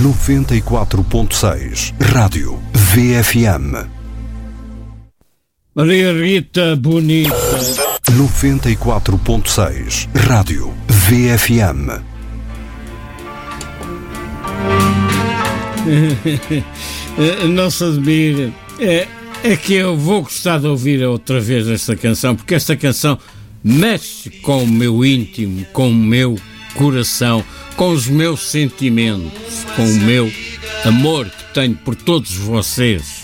94.6 Rádio VFM. Maria Rita Bonita. 94.6 Rádio VFM. Não se admire. É que eu vou gostar de ouvir outra vez esta canção, porque esta canção mexe com o meu íntimo, com o meu coração, com os meus sentimentos, com o meu amor que tenho por todos vocês.